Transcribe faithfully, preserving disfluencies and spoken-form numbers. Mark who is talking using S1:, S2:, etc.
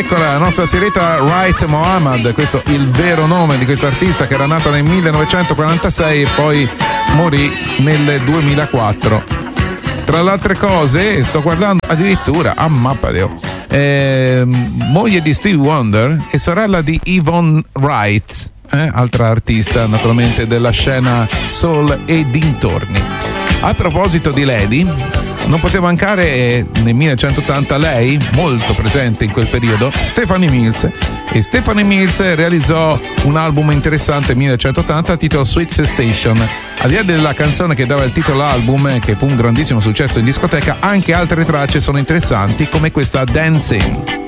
S1: eccola la nostra Sireta Wright Mohammad, questo è il vero nome di questo artista, che era nato nel millenovecentoquarantasei e poi morì nel duemilaquattro. Tra le altre cose, sto guardando addirittura a mappa Dio, eh, moglie di Stevie Wonder e sorella di Yvonne Wright, eh, altra artista naturalmente della scena soul e dintorni. A proposito di Lady, non poteva mancare eh, nel millenovecentottanta lei, molto presente in quel periodo, Stephanie Mills. E Stephanie Mills realizzò un album interessante nel millenovecentottanta titolo Sweet Sensation. Al di là della canzone che dava il titolo all'album, che fu un grandissimo successo in discoteca, anche altre tracce sono interessanti, come questa Dancing.